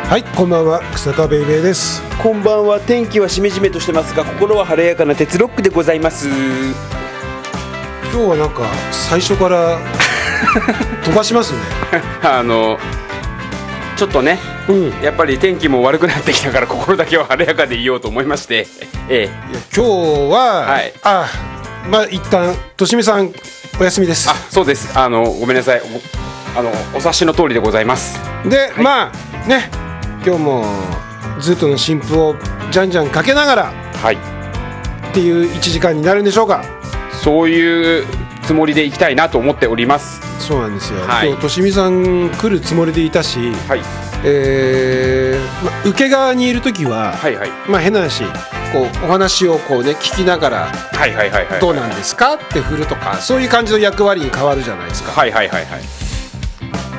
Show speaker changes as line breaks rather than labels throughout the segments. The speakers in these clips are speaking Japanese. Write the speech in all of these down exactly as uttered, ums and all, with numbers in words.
はい、こんばんは、草田ベイベーです。
こんばんは。天気はしめじめとしてますが、心は晴れやかな鉄ロックでございます。
今日はなんか最初から飛ばしますね
あのちょっとね、うん、やっぱり天気も悪くなってきたから心だけは晴れやかでいようと思いまして、ええ、
今日は、はい、あまあ一旦としみさんお休みです。
あ、そうです。あのごめんなさい。あのお察しの通りでございます。
で、はい、まあね、今日もずっとの新譜をじゃんじゃんかけながら、はい、っていういちじかんになるんでしょうか。
そういうつもりでいきたいなと思っております。
そうなんですよ、はい、今日としみさん来るつもりでいたし、はい、えーま、受け側にいるときは、はいはい、まあ、変な話こうお話をこう、ね、聞きながらどうなんですかって振るとか、そういう感じの役割に変わるじゃないですか。はいはいはいはい。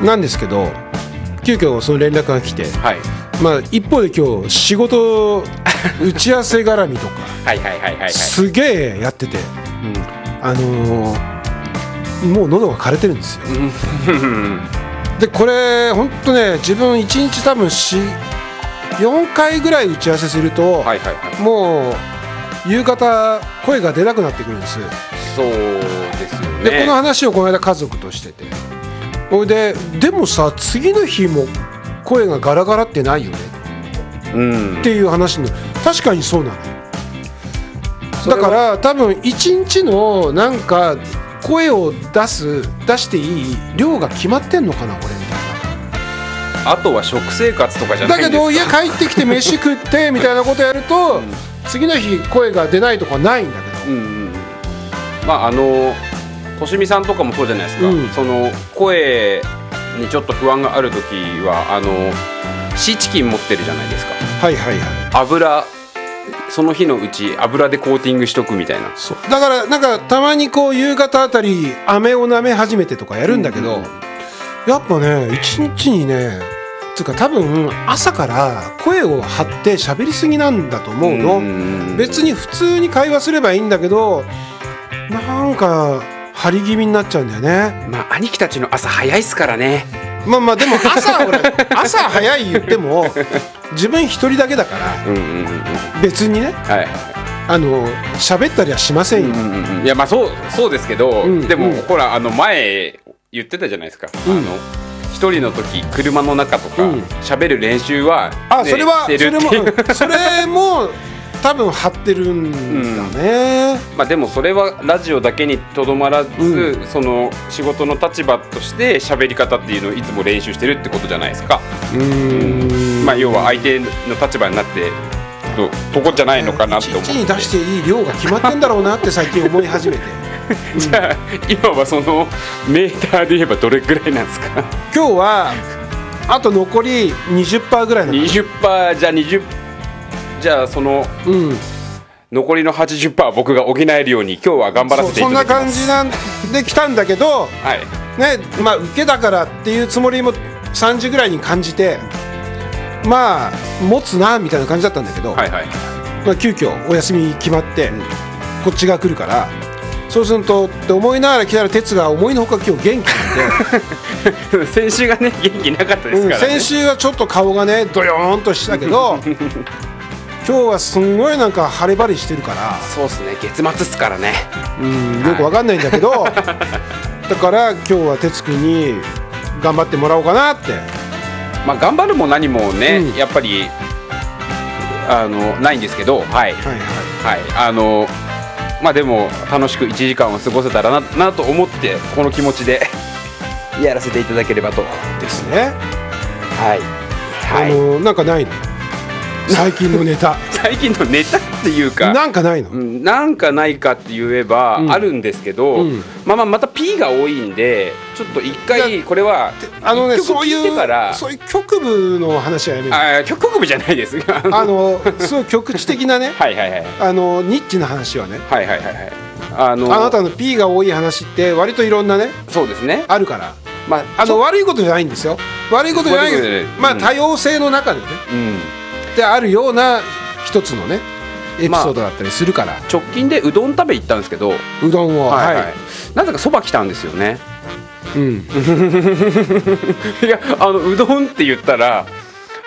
なんですけど急遽その連絡が来て、はい、まあ、一方で今日仕事打ち合わせ絡みとかすげえやってて、うん、あのー、もう喉が枯れてるんですよでこれ本当ね、自分いちにち多分よんかいぐらい打ち合わせすると、はいはいはい、もう夕方声が出なくなってくるんです。
そうですよね。
でこの話をこの間家族としてて、それででもさ次の日も声がガラガラってないよね、うん、っていう話の、確かにそうなの。だから多分いちにちのなんか声を出す出していい量が決まってんのかな俺みたい
な。あとは食生活とかじゃないんですか。
だけど家帰ってきて飯食ってみたいなことやると、うん、次の日声が出ないとかないんだけど、うんうん、
まああのとしみさんとかもそうじゃないですか、うん、その声にちょっと不安があるときはあのシーチキン持ってるじゃないですか。はいはいはい。油その日のうち油でコーティングしとくみたいな。
そうだからなんかたまにこう夕方あたり飴を舐め始めてとかやるんだけど、うんうん、やっぱね一日にねつうか多分朝から声を張って喋りすぎなんだと思うの。うん、別に普通に会話すればいいんだけどなんか張り気味になっちゃうんだよね。
まあ兄貴たちの朝早いっすからね。
まあまあでも朝俺朝早い言っても自分一人だけだから、うんうんうん、別にね、はいはい、あの喋ったりはしませんよ、うん
うんうん、いやまあそうそうですけど、うん、でも、うん、ほらあの前言ってたじゃないですか、うん、あの一人の時車の中とか喋、うん、る練習は、ね、
あそれはそれもそれも多分張ってるんだね、
うん、まあ、でもそれはラジオだけにとどまらず、うん、その仕事の立場として喋り方っていうのをいつも練習してるってことじゃないですか。うーん、まあ、要は相手の立場になってと, とこじゃないのかなって思って、
いちにちに出していい量が決まってんだろうなって最近思い始めて
じゃあ今はそのメーターで言えばどれくらいなんですか。
今日はあと残り にじゅっパーセント ぐらいなの。
にじゅっパーセント じゃあにじゅうじゃあその、うん、残りの はちじゅっパーセント 僕が補えるように今日は頑張らせていただきます。
そ, そんな感じなんで来たんだけど、はいね、まあ受けだからっていうつもりもさんじぐらいに感じて、まあ持つなみたいな感じだったんだけど、はいはい、まあ、急遽お休み決まって、うん、こっちが来るからそうするとって思いながら来たら哲が思いのほか今日元気なんで
先週がね元気なかったですからね、
うん、先週はちょっと顔がねドヨーンとしたけど今日はすんごいなんか晴れ晴れしてるから。
そうですね、月末っすからね、
うん、よくわかんないんだけど、はい、だから今日は哲くんに頑張ってもらおうかなって。
まあ頑張るも何もね、うん、やっぱりあのないんですけど、はいはいはい、はい、あのまあでも楽しくいちじかんを過ごせたら な, なと思ってこの気持ちでやらせていただければと
ですね。
はい、
はい、あのなんかないの最近のネタ
最近のネタっていうか
なんかないの、
うん、なんかないかって言えばあるんですけど、うんうん、まあまあまた P が多いんでちょっと一回これは
あのね、そういうそういう局部の話はやめる。
あ、局部じゃないです
あのすごい局地的なねはいはい、はい、あのニッチな話はね、はいはいはいはい、あのあなたの P が多い話って割といろんなね、そうですね、あるから、まあ、あの悪いことじゃないんですよ。悪いことじゃないけど、まあ多様性の中でね、うん、であるような一つのねエピソードだったりするから、まあ、
直近でうどん食べ行ったんですけど、
うどんを、はいはい、
なぜかそば来たんですよね。うん、いやあのうどんって言ったら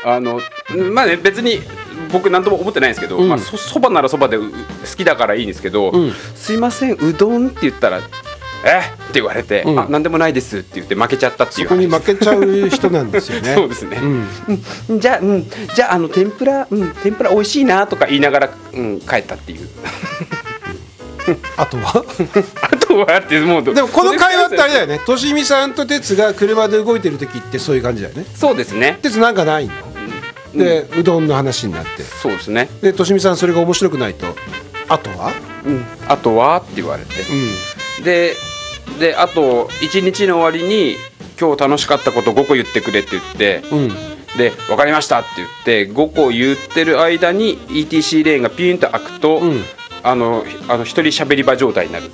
あのまあね別に僕なんとも思ってないんですけど、うん、まあ、そ, そばならそばで好きだからいいんですけど、うん、すいませんうどんって言ったらえって言われて、うん、あなんでもないですって言って負けちゃったっていう、
そこに負けちゃう人なんですよね
そうですね、うん、じゃあ、うん、じゃあ、あの天ぷら、うん、天ぷら美味しいなとか言いながら、うん、帰ったっていう
あとは
あとはってもう
でもこの会話ってあれだよね、としみさんと哲が車で動いてる時ってそういう感じだよね。
そうですね。
哲なんかないの、うん、でうどんの話になって、
そうですね。
でとしみさんそれが面白くないとあとは、
うん、あとはって言われて、うん、でであといちにちの終わりに今日楽しかったことごこ言ってくれって言って、うん、で分かりましたって言ってごこ言ってる間に イーティーシー レーンがピューンと開くと、うん、あのあの一人喋り場状態になるっていう。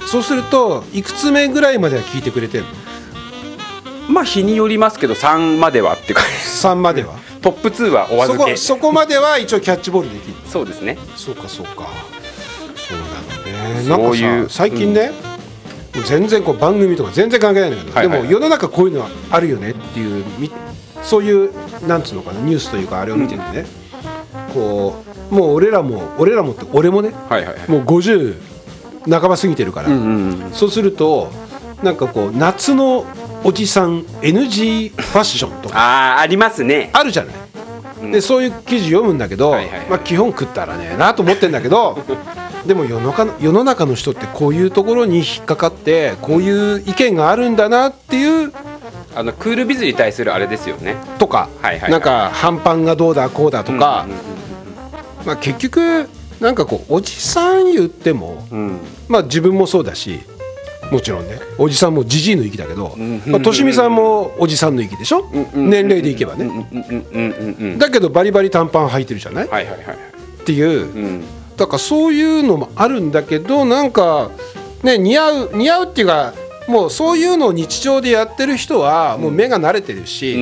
そうするといくつ目ぐらいまでは聞いてくれてるの？
まあ日によりますけどさんまではって感じ。
さんまでは
トップツーはお預け。
そこ、そこまでは一応キャッチボールできる。
そうですね。
そうかそうか、そうなのね。なんかさ最近ね、うん、全然こう番組とか全然関係ないんだけど、はいはいはい、でも世の中こういうのはあるよねっていうそういうなんつうのかなニュースというかあれを見てるね、うん、こうもう俺らも俺らもって俺もね、はいはいはい、もうごじゅう半ば過ぎてるから、うんうんうん、そうするとなんかこう夏のおじさん エヌジー ファッションとか
あ, ありますね、
あるじゃない、うん、でそういう記事読むんだけど、はいはいはい、まあ、基本食ったらねえなと思ってんだけどでも世の中の世の中の人ってこういうところに引っかかってこういう意見があるんだなっていう
あのクールビズに対するあれですよね
とか、はいはいはい、なんか半パンがどうだこうだとか、うんうんうんうん、まあ、結局なんかこうおじさん言っても、うん、まあ自分もそうだしもちろんねおじさんもじじいの域だけど、まあ、としみさんもおじさんの域でしょ、年齢でいけばね。だけどバリバリ短パン履いてるじゃない、はいはいはい、っていう、うん、だからそういうのもあるんだけどなんかね似合う似合うっていうかもうそういうのを日常でやってる人はもう目が慣れてるし、うん、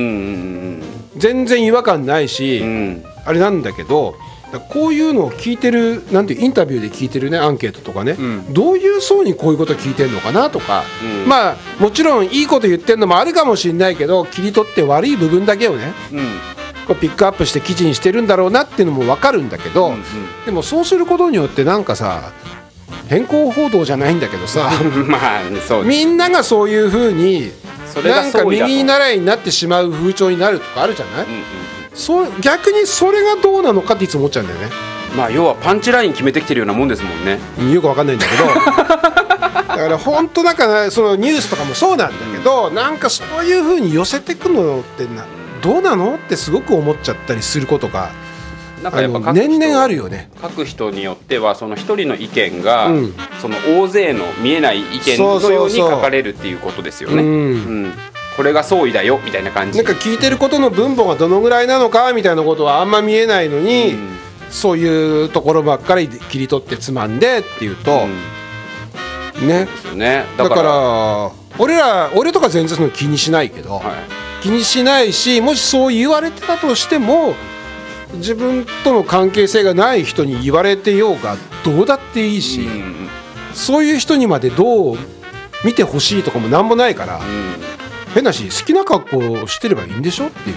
全然違和感ないし、うん、あれなんだけどこういうのを聞いてるなんていうインタビューで聞いてるねアンケートとかね、うん、どういう層にこういうこと聞いてるのかなとか、うん、まあもちろんいいこと言ってるのもあるかもしれないけど切り取って悪い部分だけをね、うん、こうピックアップして記事にしてるんだろうなっていうのも分かるんだけど、うんうん、でもそうすることによってなんかさ偏向報道じゃないんだけどさまあそうみんながそういう風になんか右習いになってしまう風潮になるとかあるじゃない、うんうん、そう逆にそれがどうなのかっていつも思っちゃうんだよね。
まあ要はパンチライン決めてきてるようなもんですもんね。
よくわかんないんだけどだから本当なんかそのニュースとかもそうなんだけど、うん、なんかそういう風に寄せてくのってなどうなのってすごく思っちゃったりすることがなんかやっぱ年々あるよね。
書く人によってはその一人の意見が、うん、その大勢の見えない意見のように書かれるっていうことですよね。そうそうそう、うんうん、これが相違だよみたいな感じ。
なんか聞いてることの分母がどのぐらいなのかみたいなことはあんま見えないのに、うん、そういうところばっかり切り取ってつまんでっていうと、うん、ね。ですよね。だから、だから俺ら俺とか全然その気にしないけど、はい、気にしないし、もしそう言われてたとしても自分との関係性がない人に言われてようがどうだっていいし、うん、そういう人にまでどう見てほしいとかもなんもないから、うん、変なし好きな格好をしてればいいんでしょっていう。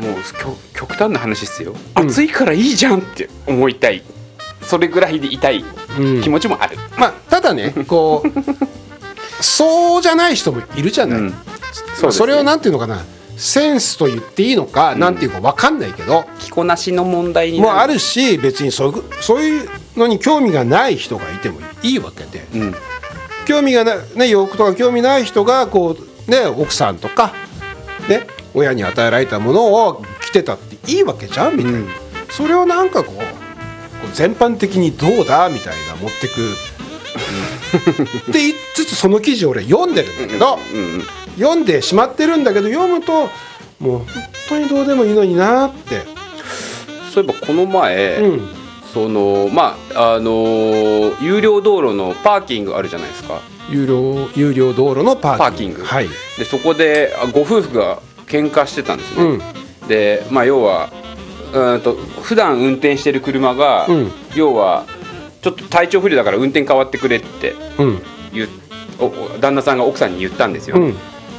もう極端な話ですよ、うん、暑いからいいじゃんって思いたい、それぐらいでいたい気持ちもある、
うん、まあただねこうそうじゃない人もいるじゃない、うん、 そ, ね、それをなんていうのかなセンスと言っていいのか、うん、なんていうか分かんないけど
着こなしの問題になる
もあるし、別にそう、そういうのに興味がない人がいてもいいわけで、うん、興味がない、ね、洋服とか興味ない人がこう、ね、奥さんとか、ね、親に与えられたものを着てたっていいわけじゃんみたいな、うん、それをなんかこう、こう全般的にどうだみたいな持ってくって言いつつその記事を俺読んでるんだけど、うんうんうん、読んでしまってるんだけど読むともう本当にどうでもいいのになって。
そういえばこの前、うん、そのまああのー、有料道路のパーキングあるじゃないですか。
有料有料道路のパーキング、
パーキング、はい、でそこでご夫婦が喧嘩してたんですね、うん、でまあ要はうんと普段運転してる車が、うん、要はちょっと体調不良だから運転変わってくれって言っ、うん、旦那さんが奥さんに言ったんですよね、うん、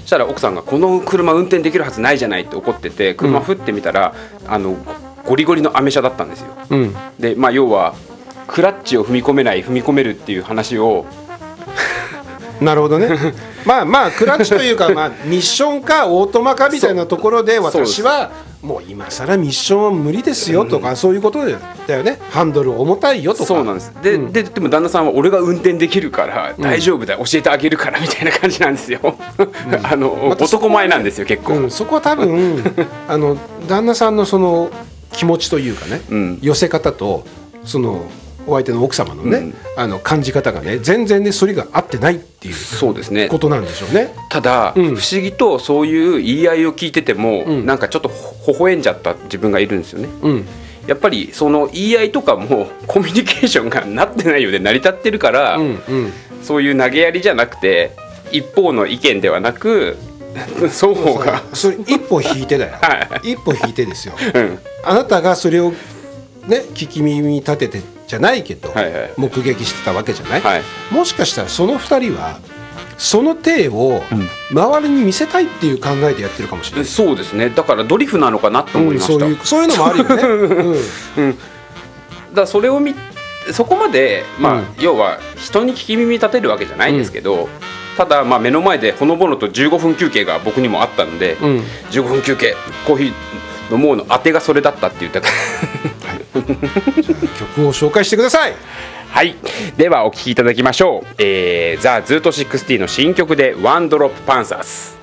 そしたら奥さんがこの車運転できるはずないじゃないって怒ってて、車振ってみたら、うん、あのゴリゴリのアメ車だったんですよ、うん、で、まあ、要はクラッチを踏み込めない踏み込めるっていう話を
なるほどねまあまあクラッチというか、まあ、ミッションかオートマかみたいなところで私はもう今更ミッションは無理ですよとか、うん、そういうことだよね。ハンドル重たいよとか。
そうなんですで、うん、で, でも旦那さんは俺が運転できるから大丈夫だ、うん、教えてあげるからみたいな感じなんですよ、うん、あの、ま、男前なんですよ結構、
うん、そこは多分あの旦那さんのその気持ちというかね、うん、寄せ方とそのお相手の奥様のね、うん、あの感じ方がね全然ねそれが合ってないっていう
そうですね
ことなんでしょうね。
ただ、うん、不思議とそういう言い合いを聞いてても、うん、なんかちょっと微笑んじゃった自分がいるんですよね、うん、やっぱりその言い合いとかもコミュニケーションがなってないようで成り立ってるから、うんうん、そういう投げやりじゃなくて一方の意見ではなく双方が
それ一歩引いてだよ、はい、一歩引いてですよ、うん、あなたがそれをね聞き耳立ててじゃないけど、はいはい、目撃してたわけじゃない、はい、もしかしたらそのふたりはその体を周りに見せたいっていう考えでやってるかもしれない、うん、
そうですね。だからドリフなのかなと思いました、うん、
そういう、そういうのもあるよね、うん
うん、だからそれを見そこまで、まあうん、要は人に聞き耳立てるわけじゃないんですけど、うん、ただまあ目の前でほのぼのとじゅうごふん休憩が僕にもあったので、うん、じゅうごふん休憩コーヒー飲もうの当てがそれだったって言ってた、はい
じゃあ曲を紹介してください。
はい、ではお聴きいただきましょう、えー、ザ・ズートシックスティーの新曲でワンドロップパンサーズ。